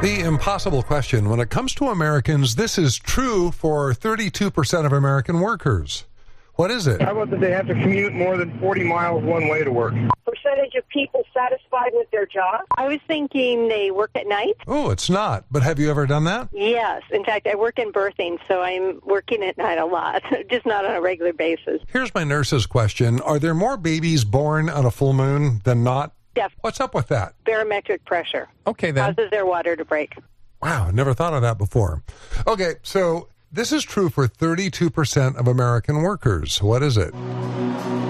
The impossible question. When it comes to Americans, this is true for 32% of American workers. What is it? How about that they have to commute more than 40 miles one way to work? Percentage of people satisfied with their job? I was thinking they work at night. Oh, it's not. But have you ever done that? Yes. In fact, I work in birthing, so I'm working at night a lot, just not on a regular basis. Here's my nurse's question. Are there more babies born on a full moon than not? Yes. What's up with that? Barometric pressure. Okay, then. Causes their water to break. Wow, never thought of that before. Okay, so this is true for 32% of American workers. What is it?